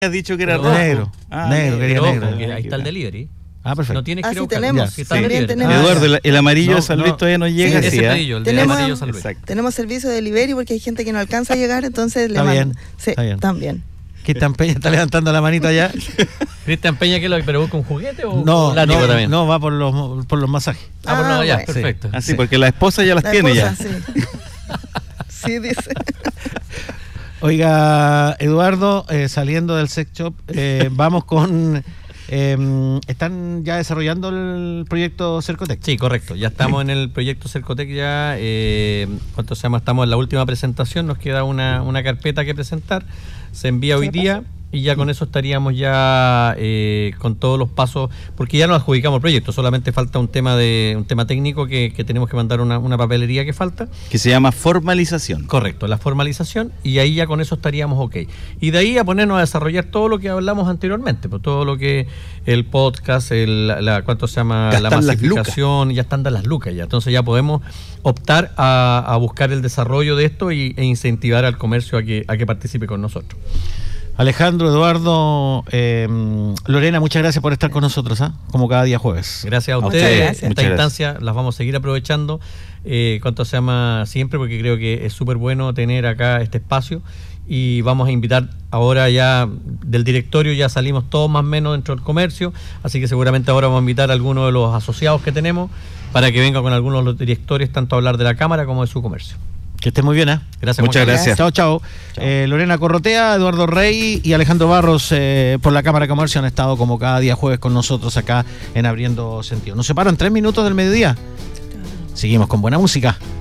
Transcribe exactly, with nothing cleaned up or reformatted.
Has dicho que era Rojo. rojo. Negro, Ah, negro, quería Pero ojo, negro. que ahí está el delivery. Ah, perfecto. No tienes que Ah, ir a sí, buscarlo. tenemos. Ya, sí, está También el delivery. tenemos. Ah, Eduardo, el, el amarillo No, de San no. Luis todavía no llega, Ese sí, ¿eh? pedillo, el de Tenemos- amarillo San Luis. Exacto. Tenemos servicio de delivery porque hay gente que no alcanza a llegar, entonces le Está mandan. bien, Sí, está bien. también. Cristian Peña está levantando la manito allá. Cristian Peña, ¿qué es lo que pero busca un juguete o No, un látigo no, también? no, va por los, por los masajes. Ah, por Ah, no, ya, bueno. perfecto. Ah, sí, Sí. porque la esposa ya las La tiene esposa, ya. sí. Sí, dice. Oiga, Eduardo, eh, saliendo del sex shop, eh, vamos con... eh, ¿Están ya desarrollando el proyecto Cercotec? Sí, correcto. Ya estamos en el proyecto Cercotec ya. Eh, ¿Cuánto se llama? Estamos en la última presentación. Nos queda una, una carpeta que presentar. Se envía hoy día y ya con eso estaríamos ya eh, con todos los pasos, porque ya nos adjudicamos el proyecto. Solamente falta un tema de un tema técnico que, que tenemos que mandar una, una papelería que falta. Que se llama formalización. Correcto, la formalización, y ahí ya con eso estaríamos ok. Y de ahí a ponernos a desarrollar todo lo que hablamos anteriormente, pues todo lo que el podcast, el, la, ¿cuánto se llama? Gastar La las masificación, ya están las lucas ya. Entonces ya podemos optar a, a buscar el desarrollo de esto y, e incentivar al comercio a que, a que participe con nosotros. Alejandro, Eduardo, eh, Lorena, muchas gracias por estar con nosotros, ¿ah? Como cada día jueves. Gracias a Muchas ustedes. gracias. Esta Muchas instancia las vamos a seguir aprovechando. Eh, ¿Cuánto se llama? Siempre, porque creo que es súper bueno tener acá este espacio. Y vamos a invitar ahora ya del directorio, ya salimos todos más o menos dentro del comercio, así que seguramente ahora vamos a invitar a algunos de los asociados que tenemos para que vengan con algunos de los directores, tanto a hablar de la Cámara como de su comercio. Que esté muy bien, ¿eh? Gracias. Muchas Juan. gracias. Chao, chao. Chao. Eh, Lorena Corrotea, Eduardo Rey y Alejandro Barros eh, por la Cámara de Comercio han estado como cada día jueves con nosotros acá en Abriendo Sentido. Nos separan tres minutos del mediodía. Seguimos con buena música.